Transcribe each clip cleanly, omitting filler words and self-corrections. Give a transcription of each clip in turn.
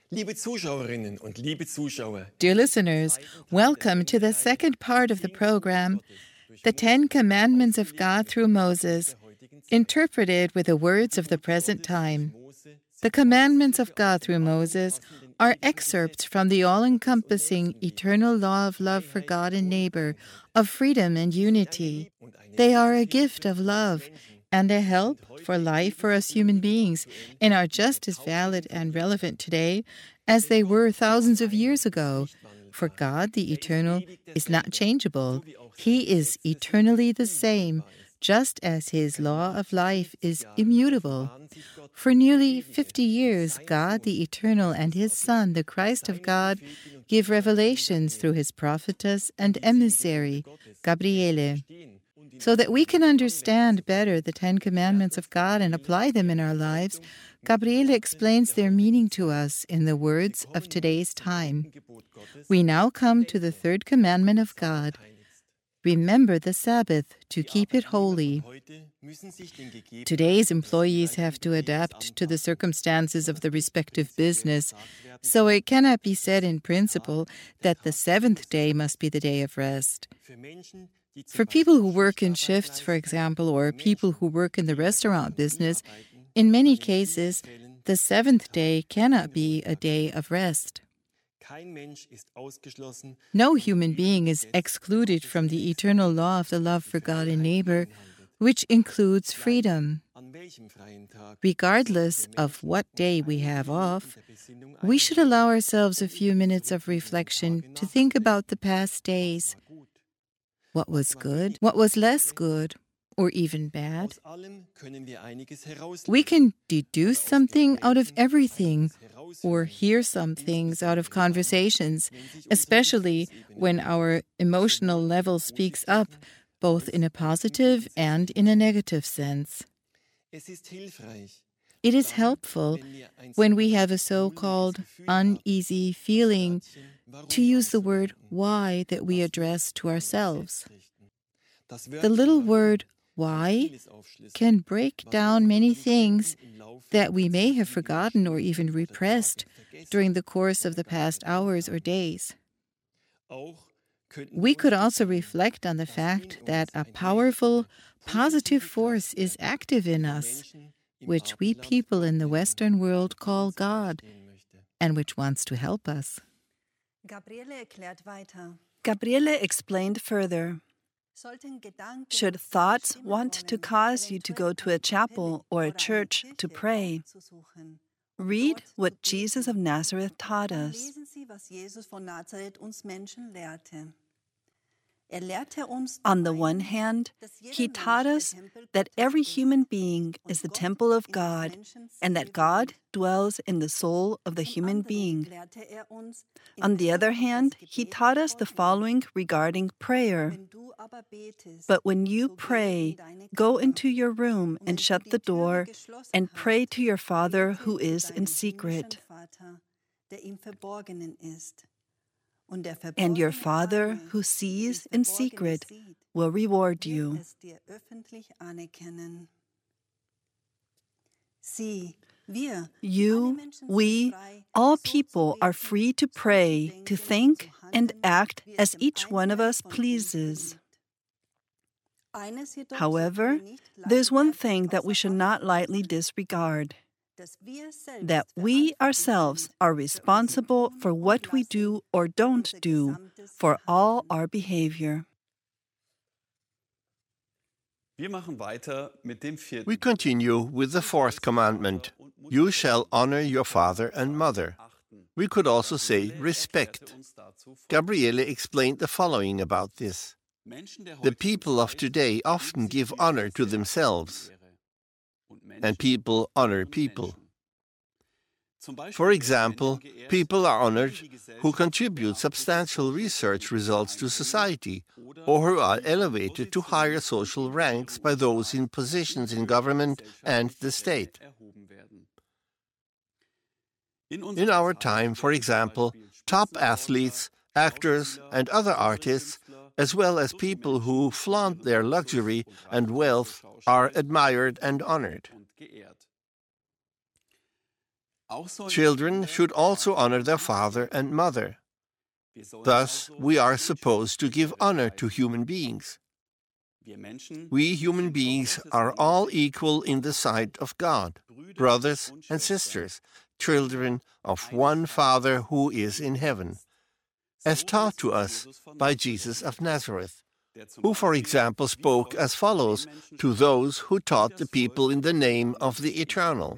Dear listeners, welcome to the second part of the program, The 10 Commandments of God through Moses, interpreted with the words of the present time. The Commandments of God through Moses are excerpts from the all-encompassing eternal law of love for God and neighbor, of freedom and unity. They are a gift of love and a help for life for us human beings, and are just as valid and relevant today as they were thousands of years ago. For God, the Eternal, is not changeable. He is eternally the same, just as His law of life is immutable. For nearly 50 years, God, the Eternal, and His Son, the Christ of God, give revelations through His prophetess and emissary, Gabriele, so that we can understand better the 10 Commandments of God and apply them in our lives. Gabriele explains their meaning to us in the words of today's time. We now come to the third commandment of God. Remember the Sabbath to keep it holy. Today's employees have to adapt to the circumstances of the respective business, so it cannot be said in principle that the seventh day must be the day of rest. For people who work in shifts, for example, or people who work in the restaurant business, in many cases, the seventh day cannot be a day of rest. No human being is excluded from the eternal law of the love for God and neighbor, which includes freedom. Regardless of what day we have off, we should allow ourselves a few minutes of reflection to think about the past days. What was good, what was less good, or even bad? We can deduce something out of everything, or hear some things out of conversations, especially when our emotional level speaks up, both in a positive and in a negative sense. It is helpful when we have a so-called uneasy feeling to use the word why that we address to ourselves. The little word why can break down many things that we may have forgotten or even repressed during the course of the past hours or days. We could also reflect on the fact that a powerful, positive force is active in us, which we people in the Western world call God, and which wants to help us. Gabriele explained further. Should thoughts want to cause you to go to a chapel or a church to pray, read what Jesus of Nazareth taught us. On the one hand, He taught us that every human being is the temple of God and that God dwells in the soul of the human being. On the other hand, He taught us the following regarding prayer. But when you pray, go into your room and shut the door and pray to your Father who is in secret. And your Father who sees in secret will reward you. You, we, all people are free to pray, to think and act as each one of us pleases. However, there's one thing that we should not lightly disregard: that we ourselves are responsible for what we do or don't do, for all our behavior. We continue with the fourth commandment. You shall honor your father and mother. We could also say respect. Gabriele explained the following about this. The people of today often give honor to themselves, and people honor people. For example, people are honored who contribute substantial research results to society, or who are elevated to higher social ranks by those in positions in government and the state. In our time, for example, top athletes, actors, and other artists, as well as people who flaunt their luxury and wealth, are admired and honored. Children should also honor their father and mother. Thus, we are supposed to give honor to human beings. We human beings are all equal in the sight of God, brothers and sisters, children of one Father who is in heaven, as taught to us by Jesus of Nazareth, who, for example, spoke as follows to those who taught the people in the name of the Eternal.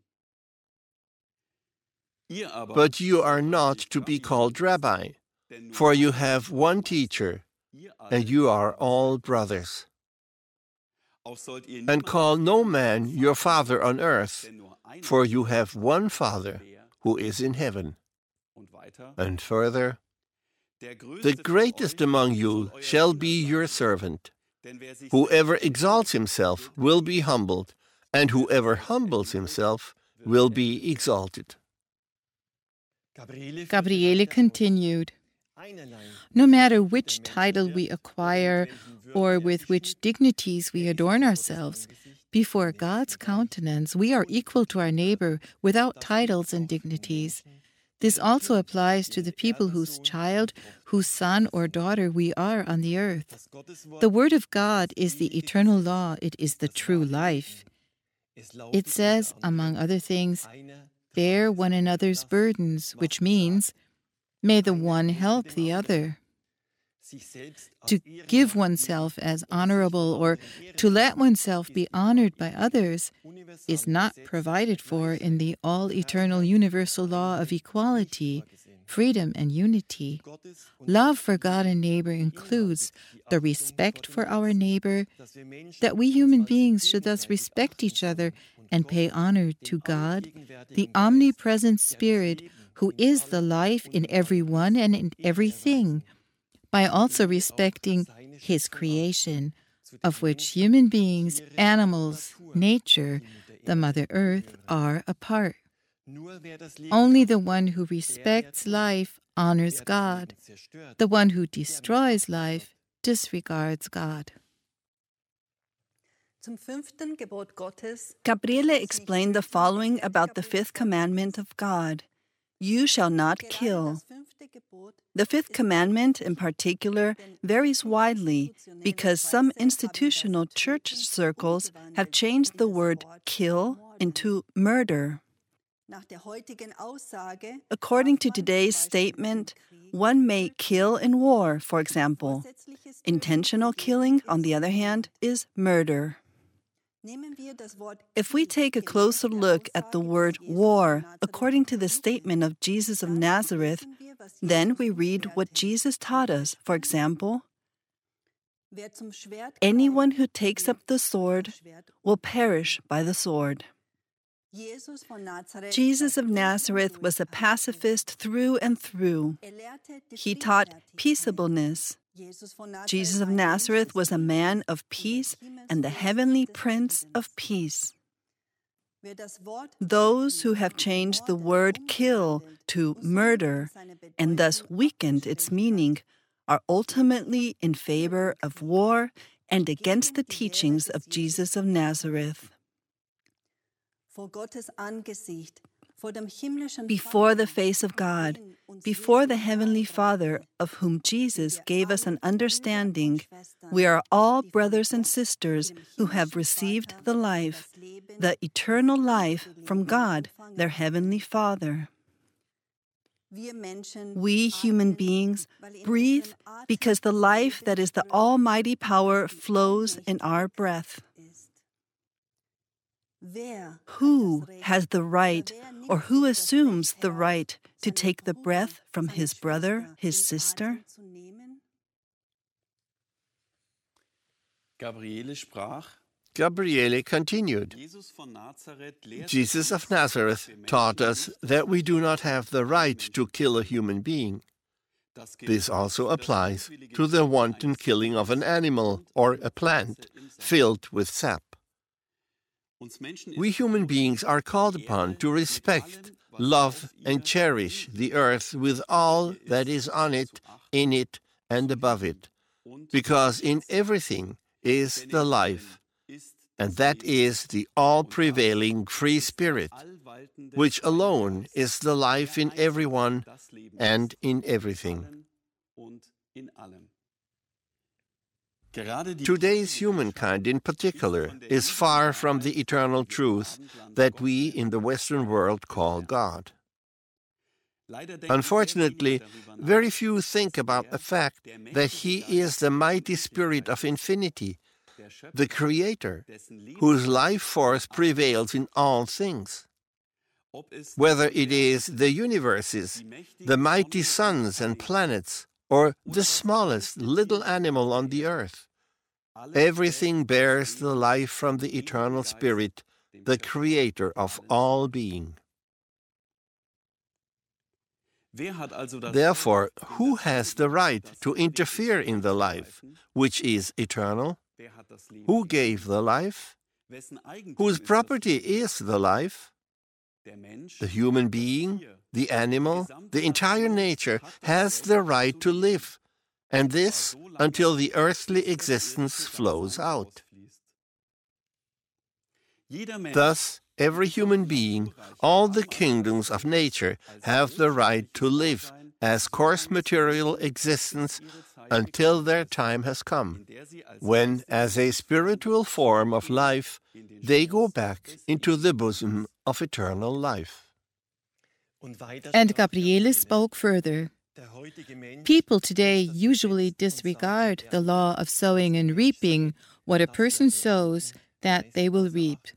But you are not to be called Rabbi, for you have one teacher, and you are all brothers. And call no man your father on earth, for you have one Father who is in heaven. And further, the greatest among you shall be your servant. Whoever exalts himself will be humbled, and whoever humbles himself will be exalted. Gabriele continued, "No matter which title we acquire or with which dignities we adorn ourselves, before God's countenance we are equal to our neighbor without titles and dignities. This also applies to the people whose child, whose son or daughter we are on the earth. The Word of God is the eternal law. It is the true life. It says, among other things, bear one another's burdens, which means, may the one help the other. To give oneself as honorable or to let oneself be honored by others is not provided for in the all-eternal universal law of equality, freedom, and unity. Love for God and neighbor includes the respect for our neighbor, that we human beings should thus respect each other and pay honor to God, the omnipresent Spirit, who is the life in everyone and in everything, by also respecting His creation, of which human beings, animals, nature, the Mother Earth are a part. Only the one who respects life honors God. The one who destroys life disregards God." Gabriele explained the following about the fifth commandment of God: "You shall not kill." The fifth commandment, in particular, varies widely because some institutional church circles have changed the word kill into murder. According to today's statement, one may kill in war, for example. Intentional killing, on the other hand, is murder. If we take a closer look at the word war, according to the statement of Jesus of Nazareth, then we read what Jesus taught us. For example, anyone who takes up the sword will perish by the sword. Jesus of Nazareth was a pacifist through and through. He taught peaceableness. Jesus of Nazareth was a man of peace and the heavenly Prince of Peace. Those who have changed the word kill to murder and thus weakened its meaning are ultimately in favor of war and against the teachings of Jesus of Nazareth. Before the face of God, before the Heavenly Father, of whom Jesus gave us an understanding, we are all brothers and sisters who have received the life, the eternal life from God, their Heavenly Father. We human beings breathe because the life that is the almighty power flows in our breath. Who has the right, or who assumes the right, to take the breath from his brother, his sister? Gabriele continued, Jesus of Nazareth taught us that we do not have the right to kill a human being. This also applies to the wanton killing of an animal or a plant filled with sap. We human beings are called upon to respect, love, and cherish the earth with all that is on it, in it, and above it, because in everything is the life, and that is the all-prevailing free spirit, which alone is the life in everyone and in everything. Today's humankind in particular is far from the eternal truth that we in the Western world call God. Unfortunately, very few think about the fact that He is the mighty spirit of infinity, the Creator, whose life force prevails in all things. Whether it is the universes, the mighty suns and planets, or the smallest little animal on the earth, everything bears the life from the eternal Spirit, the Creator of all being. Therefore, who has the right to interfere in the life, which is eternal? Who gave the life? Whose property is the life? The human being, the animal, the entire nature has the right to live, and this until the earthly existence flows out. Thus, every human being, all the kingdoms of nature have the right to live as coarse material existence until their time has come, when, as a spiritual form of life, they go back into the bosom of eternal life. And Gabriele spoke further. People today usually disregard the law of sowing and reaping. What a person sows, that they will reap.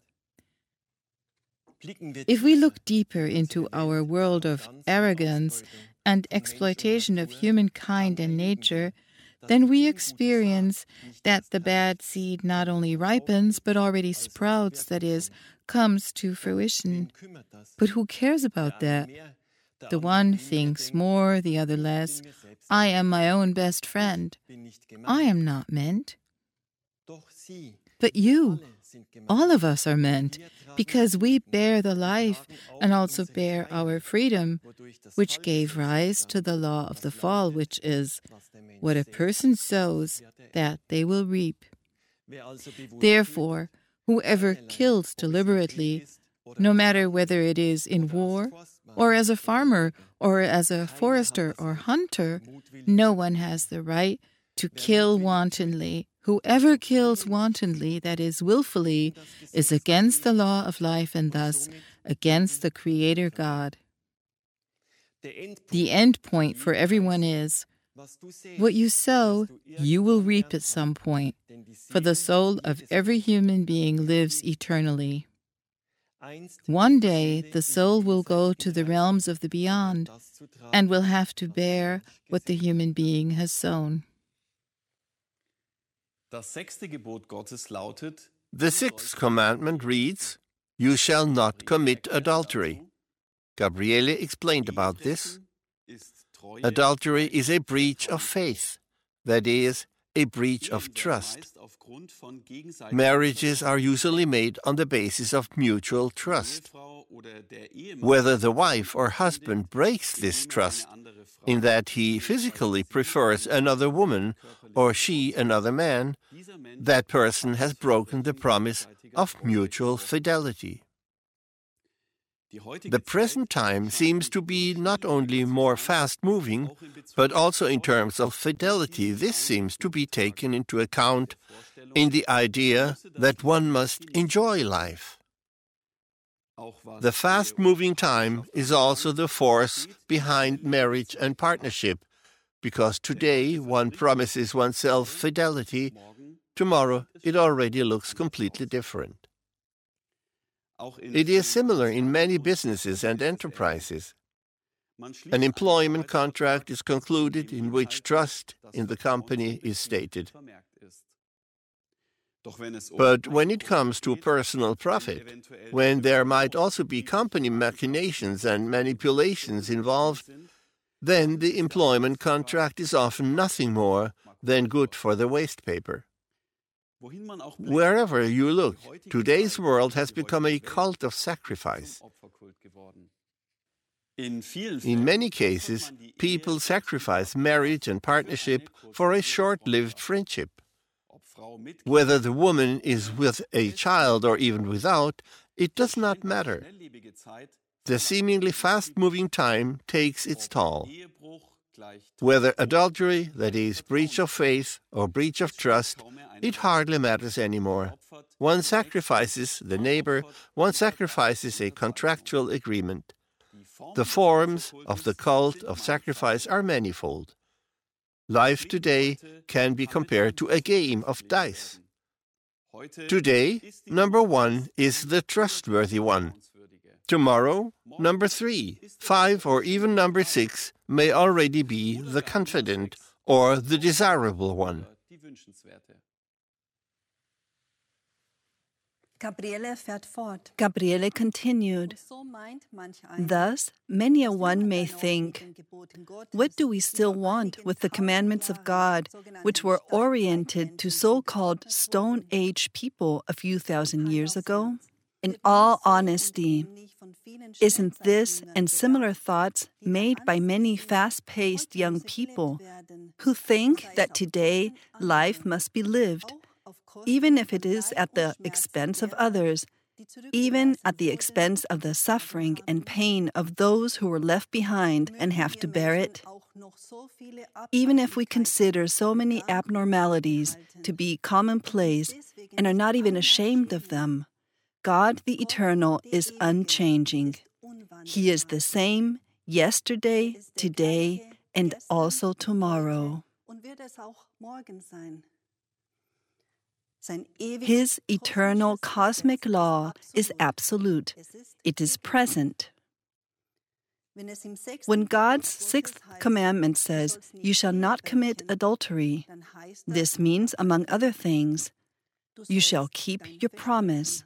If we look deeper into our world of arrogance and exploitation of humankind and nature, then we experience that the bad seed not only ripens, but already sprouts, that is, comes to fruition. But who cares about that? The one thinks more, the other less. I am my own best friend. I am not meant. But you, all of us are meant, because we bear the life and also bear our freedom, which gave rise to the law of the fall, which is, what a person sows, that they will reap. Therefore, whoever kills deliberately, no matter whether it is in war, or as a farmer, or as a forester or hunter, no one has the right to kill wantonly. Whoever kills wantonly, that is, willfully, is against the law of life and thus against the Creator God. The end point for everyone is, what you sow, you will reap at some point, for the soul of every human being lives eternally. One day, the soul will go to the realms of the beyond and will have to bear what the human being has sown. The sixth commandment reads, "You shall not commit adultery." Gabriele explained about this. Adultery is a breach of faith, that is, a breach of trust. Marriages are usually made on the basis of mutual trust. Whether the wife or husband breaks this trust, in that he physically prefers another woman or she another man, that person has broken the promise of mutual fidelity. The present time seems to be not only more fast-moving, but also in terms of fidelity. This seems to be taken into account in the idea that one must enjoy life. The fast-moving time is also the force behind marriage and partnership, because today one promises oneself fidelity, tomorrow it already looks completely different. It is similar in many businesses and enterprises. An employment contract is concluded in which trust in the company is stated. But when it comes to personal profit, when there might also be company machinations and manipulations involved, then the employment contract is often nothing more than good for the waste paper. Wherever you look, today's world has become a cult of sacrifice. In many cases, people sacrifice marriage and partnership for a short-lived friendship. Whether the woman is with a child or even without, it does not matter. The seemingly fast-moving time takes its toll. Whether adultery, that is, breach of faith, or breach of trust, it hardly matters anymore. One sacrifices the neighbor, one sacrifices a contractual agreement. The forms of the cult of sacrifice are manifold. Life today can be compared to a game of dice. Today, number 1 is the trustworthy one. Tomorrow, number 3, 5, or even number 6 may already be the confident or the desirable one. Gabriele continued, "Thus, many a one may think, what do we still want with the commandments of God, which were oriented to so-called Stone Age people a few thousand years ago? In all honesty, isn't this and similar thoughts made by many fast-paced young people who think that today life must be lived, even if it is at the expense of others, even at the expense of the suffering and pain of those who were left behind and have to bear it? Even if we consider so many abnormalities to be commonplace and are not even ashamed of them, God the Eternal is unchanging. He is the same yesterday, today, and also tomorrow. His eternal cosmic law is absolute. It is present. When God's sixth commandment says, "You shall not commit adultery," this means, among other things, you shall keep your promise.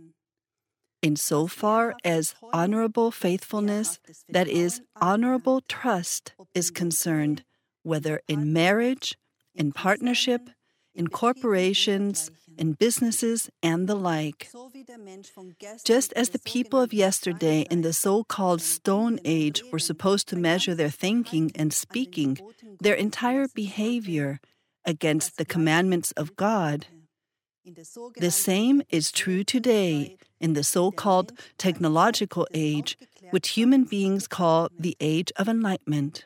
Insofar as honorable faithfulness, that is, honorable trust, is concerned, whether in marriage, in partnership, in corporations, in businesses, and the like. Just as the people of yesterday in the so-called Stone Age were supposed to measure their thinking and speaking, their entire behavior, against the commandments of God, the same is true today in the so-called technological age, which human beings call the Age of Enlightenment.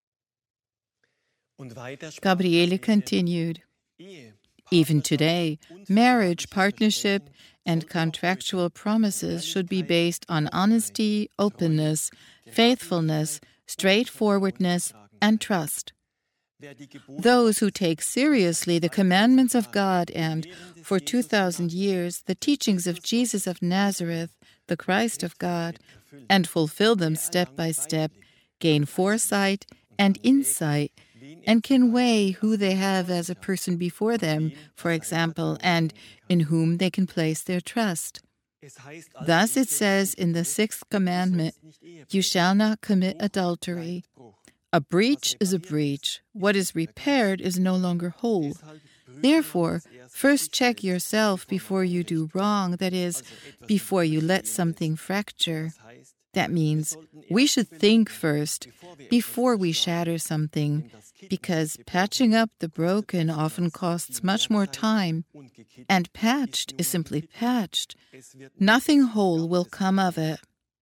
Gabriele continued, "Even today, marriage, partnership, and contractual promises should be based on honesty, openness, faithfulness, straightforwardness, and trust. Those who take seriously the commandments of God and, for 2,000 years, the teachings of Jesus of Nazareth, the Christ of God, and fulfill them step by step, gain foresight and insight, and can weigh who they have as a person before them, for example, and in whom they can place their trust. Thus it says in the sixth commandment, 'You shall not commit adultery.' A breach is a breach. What is repaired is no longer whole. Therefore, first check yourself before you do wrong, that is, before you let something fracture. That means we should think first before we shatter something, because patching up the broken often costs much more time, and patched is simply patched. Nothing whole will come of it.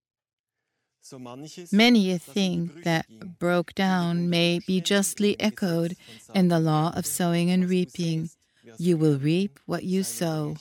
Many a thing that broke down may be justly echoed in the law of sowing and reaping. You will reap what you sow."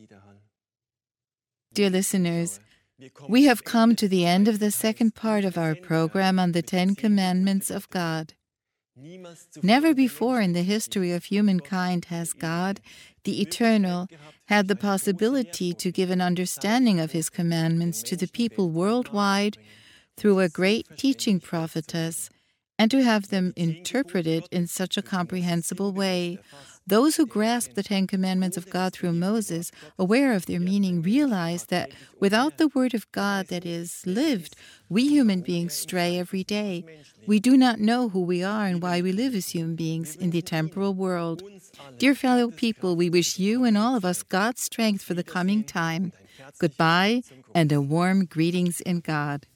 Dear listeners, we have come to the end of the second part of our program on the 10 Commandments of God. Never before in the history of humankind has God, the Eternal, had the possibility to give an understanding of His commandments to the people worldwide through a great teaching prophetess, and to have them interpreted in such a comprehensible way. Those who grasp the 10 Commandments of God through Moses, aware of their meaning, realize that without the Word of God that is lived, we human beings stray every day. We do not know who we are and why we live as human beings in the temporal world. Dear fellow people, we wish you and all of us God's strength for the coming time. Goodbye, and a warm greetings in God.